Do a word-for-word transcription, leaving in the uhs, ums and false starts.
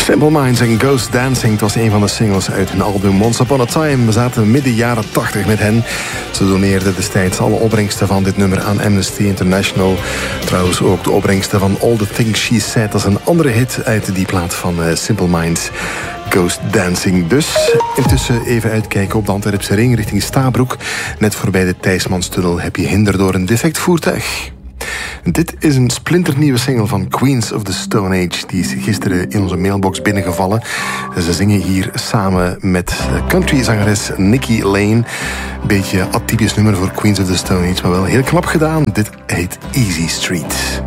Simple Minds en Ghost Dancing. Het was een van de singles uit hun album Once Upon a Time. We zaten midden jaren tachtig met hen. Ze doneerden destijds alle opbrengsten van dit nummer aan Amnesty International. Trouwens ook de opbrengsten van All the Things She Said. Dat is een andere hit uit die plaat van uh, Simple Minds. Ghost Dancing dus. Intussen even uitkijken op de Antwerpse ring richting Stabroek. Net voorbij de Thijsmanstunnel heb je hinder door een defect voertuig. Dit is een splinternieuwe single van Queens of the Stone Age. Die is gisteren in onze mailbox binnengevallen. Ze zingen hier samen met countryzangeres Nikki Lane. Beetje atypisch nummer voor Queens of the Stone Age, maar wel heel knap gedaan. Dit heet Easy Street.